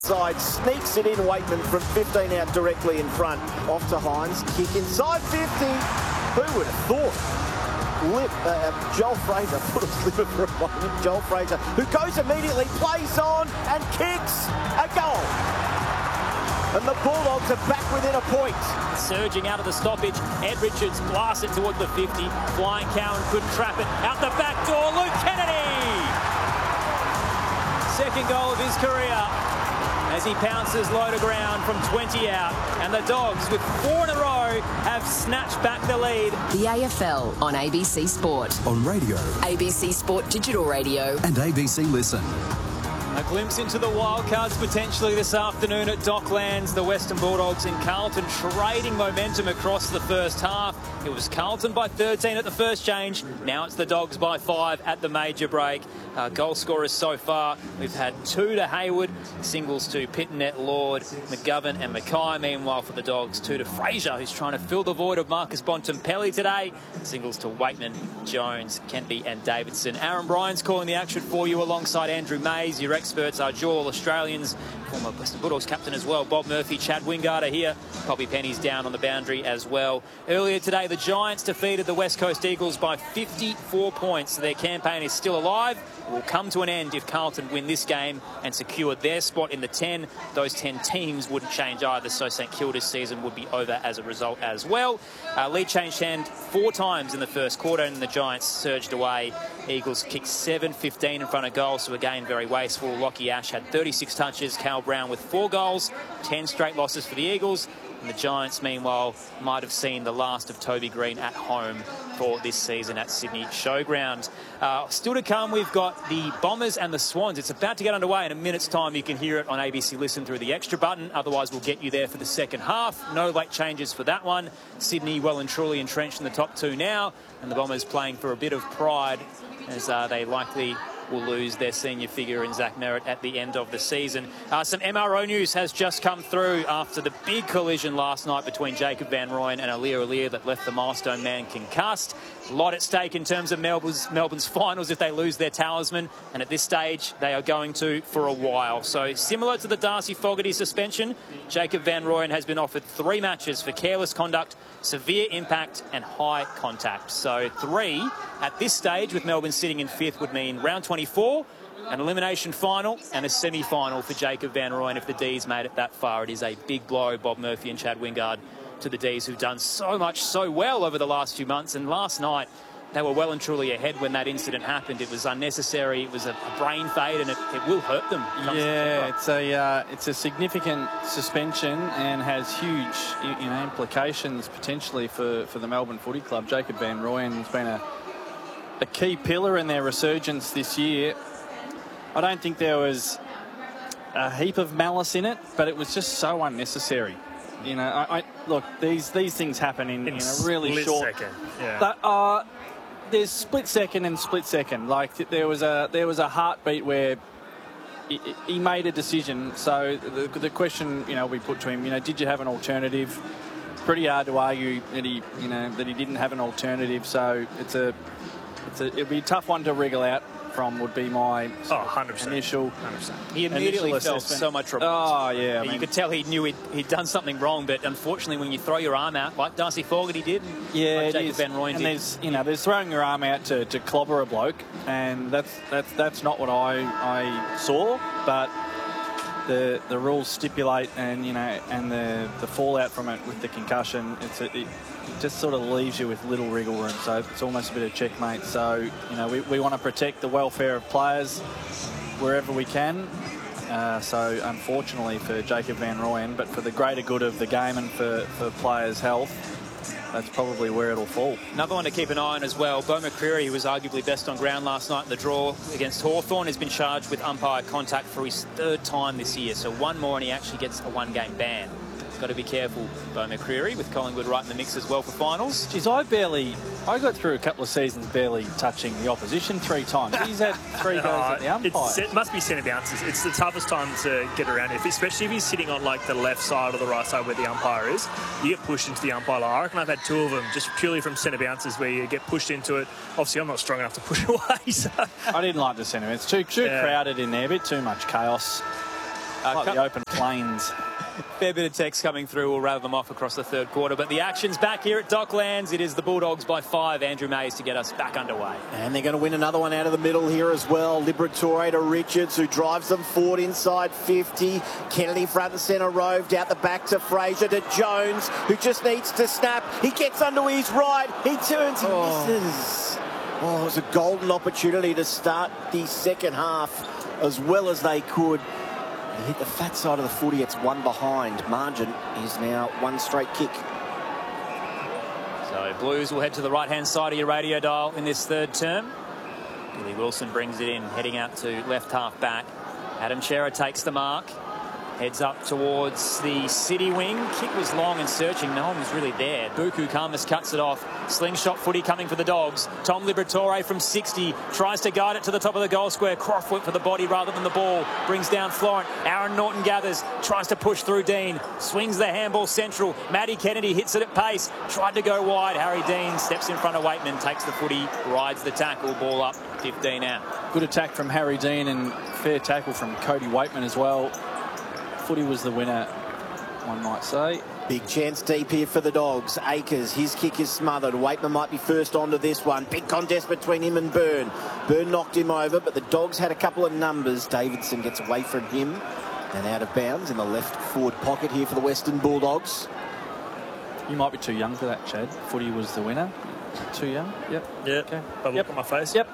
Side sneaks it in. Waitman from 15 out directly in front. Off to Hines. Kick inside 50. Who would have thought? Joel Fraser put his liver for a moment. Joel Fraser, who goes immediately, plays on and kicks a goal. And the Bulldogs are back within a point. Surging out of the stoppage, Ed Richards blasts it toward the 50. Flying Cowan couldn't trap it. Out the back door, Luke Kennedy! Second goal of his career as he pounces low to ground from 20 out. And the Dogs, with 4 in a row, have snatched back the lead. The AFL on ABC Sport. On radio. ABC Sport Digital Radio. And ABC Listen. A glimpse into the wildcards potentially this afternoon at Docklands. The Western Bulldogs and Carlton trading momentum across the first half. It was Carlton by 13 at the first change. Now it's the Dogs by 5 at the major break. Goal scorers so far, we've had 2 to Hayward, singles to Pittonet, Lord, McGovern and Mackay. Meanwhile for the Dogs, 2 to Fraser, who's trying to fill the void of Marcus Bontempelli today. Singles to Waitman, Jones, Kennedy and Davidson. Aaron Bryan's calling the action for you alongside Andrew Mays. Your experts are dual Australians, former Western Bulldogs captain as well. Bob Murphy, Chad Wingard are here. Poppy Penny's down on the boundary as well. Earlier today, the Giants defeated the West Coast Eagles by 54 points. So their campaign is still alive. It will come to an end if Carlton win this game and secure their spot in the 10. Those 10 teams wouldn't change either, so St Kilda's season would be over as a result as well. Lead changed hand 4 times in the first quarter and the Giants surged away. Eagles kicked 7-15 in front of goal, so again very wasteful. Lockie Ash had 36 touches, Cal Brown with 4 goals, 10 straight losses for the Eagles. And the Giants, meanwhile, might have seen the last of Toby Green at home for this season at Sydney Showground. Still to come, we've got the Bombers and the Swans. It's about to get underway in a minute's time. You can hear it on ABC Listen through the extra button. Otherwise, we'll get you there for the second half. No late changes for that one. Sydney well and truly entrenched in the top 2 now. And the Bombers playing for a bit of pride as they likely will lose their senior figure in Zach Merritt at the end of the season. Some MRO news has just come through after the big collision last night between Jacob Van Rooyen and Aliir that left the Milestone man concussed. A lot at stake in terms of Melbourne's finals if they lose their talisman, and at this stage they are going to for a while. So similar to the Darcy Fogarty suspension, Jacob Van Rooyen has been offered 3 matches for careless conduct, severe impact and high contact. So 3 at this stage, with Melbourne sitting in 5th, would mean round 24, an elimination final and a semi-final for Jacob Van Rooyen if the D's made it that far. It is a big blow, Bob Murphy and Chad Wingard, to the D's, who've done so much so well over the last few months. And last night they were well and truly ahead when that incident happened. It was unnecessary. It was a brain fade, and it will hurt them. Yeah, it's a significant suspension and has huge implications potentially for the Melbourne Footy Club. Jacob Van Rooyen has been a key pillar in their resurgence this year. I don't think there was a heap of malice in it, but it was just so unnecessary. You know, look, these things happen in a really short second. Yeah. There's split second and split second. Like there was a heartbeat where he made a decision. So the question we put to him, did you have an alternative? Pretty hard to argue that he didn't have an alternative. So it'll be a tough one to wriggle out from, would be my 100%. initial. 100%. He immediately felt so much remorse. Oh, yeah. You could tell he knew he'd done something wrong, but unfortunately when you throw your arm out, like Darcy Fogarty did, like Jacob Van Rooyen did. There's throwing your arm out to clobber a bloke, and that's not what I saw, but the rules stipulate, and the fallout from it with the concussion, it just sort of leaves you with little wriggle room. So it's almost a bit of checkmate. So we want to protect the welfare of players wherever we can. So unfortunately for Jacob Van Rooyen, but for the greater good of the game and for players' health, that's probably where it'll fall. Another one to keep an eye on as well, Beau McCreery, who was arguably best on ground last night in the draw against Hawthorn, has been charged with umpire contact for his 3rd time this year. So one more and he actually gets a 1-game ban. Got to be careful, Beau McCreery, with Collingwood right in the mix as well for finals. Geez, I got through a couple of seasons barely touching the opposition 3 times. He's had 3 goes at the umpire. It must be centre bounces. It's the toughest time to get around, especially if he's sitting on like the left side or the right side where the umpire is. You get pushed into the umpire. I reckon I've had 2 of them just purely from centre bounces where you get pushed into it. Obviously, I'm not strong enough to push away. So. I didn't like the centre. It's too crowded in there, a bit too much chaos. Like the open plains. Fair bit of text coming through. We'll rattle them off across the third quarter. But the action's back here at Docklands. It is the Bulldogs by 5. Andrew Mays to get us back underway. And they're going to win another one out of the middle here as well. Liberatore to Richards, who drives them forward inside 50. Kennedy front and centre roved out the back to Fraser, to Jones, who just needs to snap. He gets under his right. He turns, he misses. Oh, it was a golden opportunity to start the second half as well as they could. He hit the fat side of the footy. It's one behind. Margin is now one straight kick. So Blues will head to the right-hand side of your radio dial in this third term. Billy Wilson brings it in, heading out to left half back. Adam Chera takes the mark. Heads up towards the city wing. Kick was long and searching. No one was really there. Buku Khamis cuts it off. Slingshot footy coming for the Dogs. Tom Liberatore from 60 tries to guide it to the top of the goal square. Croft went for the body rather than the ball. Brings down Florent. Aaron Norton gathers. Tries to push through Dean. Swings the handball central. Matty Kennedy hits it at pace. Tried to go wide. Harry Dean steps in front of Waitman. Takes the footy. Rides the tackle. Ball up. 15 out. Good attack from Harry Dean and fair tackle from Cody Waitman as well. Footy was the winner, one might say. Big chance deep here for the Dogs. Akers, his kick is smothered. Waitman might be first onto this one. Big contest between him and Byrne. Byrne knocked him over, but the Dogs had a couple of numbers. Davidson gets away from him and out of bounds in the left forward pocket here for the Western Bulldogs. You might be too young for that, Chad. Footy was the winner. Too young? Yep. Yep. Okay. But look at my face. Yep.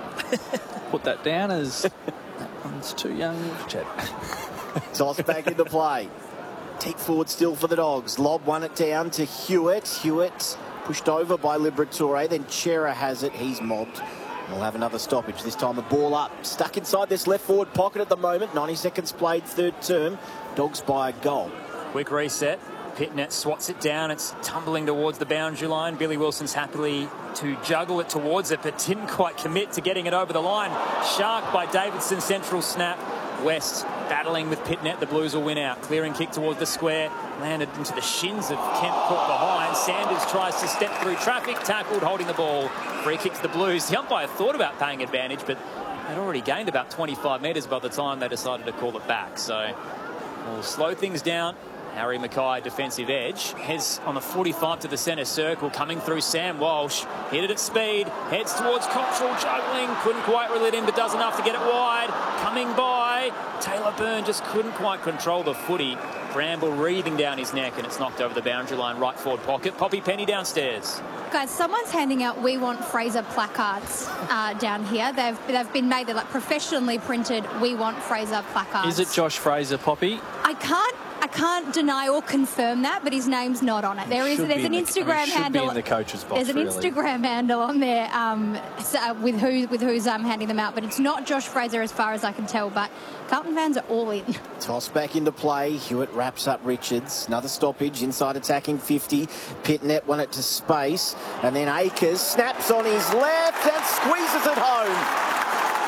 Put that down as that one's too young for Chad. Toss back into play. Deep forward still for the Dogs. Lob won it down to Hewitt. Hewitt pushed over by Liberatore. Then Chera has it. He's mobbed. We'll have another stoppage. This time the ball up. Stuck inside this left forward pocket at the moment. 90 seconds played, third term. Dogs by a goal. Quick reset. Pitnet swats it down. It's tumbling towards the boundary line. Billy Wilson's happily to juggle it towards it, but didn't quite commit to getting it over the line. Shark by Davidson, central snap. West battling with Pitnet. The Blues will win out. Clearing kick towards the square. Landed into the shins of Kemp, caught behind. Sanders tries to step through traffic. Tackled, holding the ball. Free kick to the Blues. The umpire thought about paying advantage, but had already gained about 25 metres by the time they decided to call it back. So we'll slow things down. Harry Mackay, defensive edge, heads on the 45 to the centre circle, coming through Sam Walsh, hit it at speed, heads towards Cottrell, juggling, couldn't quite reel it in, but does enough to get it wide, coming by, Taylor Byrne just couldn't quite control the footy, Bramble wreathing down his neck, and it's knocked over the boundary line, right forward pocket. Poppy Penny downstairs. Guys, someone's handing out "We Want Fraser" placards down here. They've been made, they're like professionally printed "We Want Fraser" placards. Is it Josh Fraser, Poppy? I can't deny or confirm that, but his name's not on it. There's an Instagram handle. Be in the coach's box. There's an Instagram handle on there with who's handing them out, but it's not Josh Fraser as far as I can tell. But Carlton fans are all in. Toss back into play. Hewitt wraps up Richards. Another stoppage inside attacking 50. Pitnet won it to space, and then Akers snaps on his left and squeezes it home.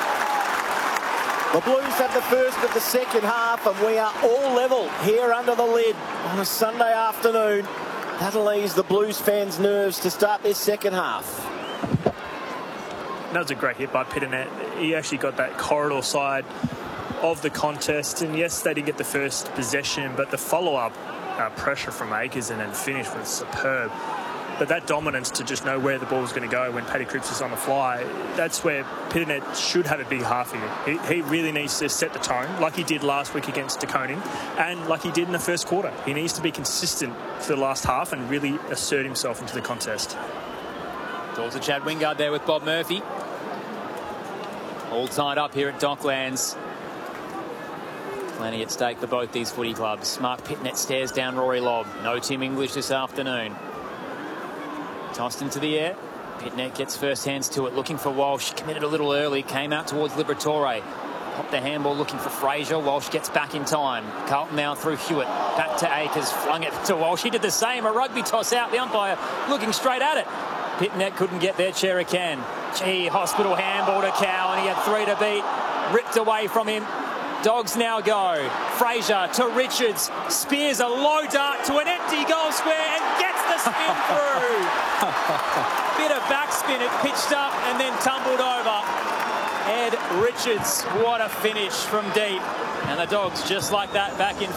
The Blues have the first of the second half, and we are all level here under the lid on a Sunday afternoon. That'll ease the Blues fans' nerves to start this second half. That was a great hit by Pitnet. He actually got that corridor side of the contest, and yes, they didn't get the first possession, but the follow-up pressure from Akers and then finish was superb. But that dominance to just know where the ball was going to go when Paddy Cripps is on the fly, that's where Pitnet should have a big half here. He really needs to set the tone, like he did last week against De Koning, and like he did in the first quarter. He needs to be consistent for the last half and really assert himself into the contest. Towards the Chad Wingard there with Bob Murphy. All tied up here at Docklands. Plenty at stake for both these footy clubs. Mark Pitnet stares down Rory Lobb. No Tim English this afternoon. Tossed into the air. Pitnet gets first hands to it, looking for Walsh. Committed a little early, came out towards Liberatore. Popped the handball looking for Fraser. Walsh gets back in time. Carlton now through Hewitt. Back to Akers, flung it to Walsh. He did the same, a rugby toss out. The umpire looking straight at it. Pitnet couldn't get there, Chera can. Gee, hospital handball to Cow, and he had 3 to beat. Ripped away from him. Dogs now go. Fraser to Richards. Spears a low dart to an empty goal square and gets the spin through. Bit of backspin. It pitched up and then tumbled over. Richards, what a finish from deep. And the Dogs, just like that, back in